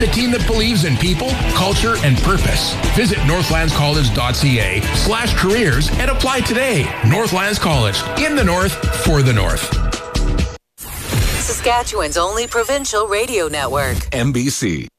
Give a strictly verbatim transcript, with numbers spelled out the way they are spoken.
The team that believes in people, culture, and purpose. Visit northlandscollege.ca slash careers and apply today. Northlands College, in the North, for the North. Saskatchewan's only provincial radio network. M B C.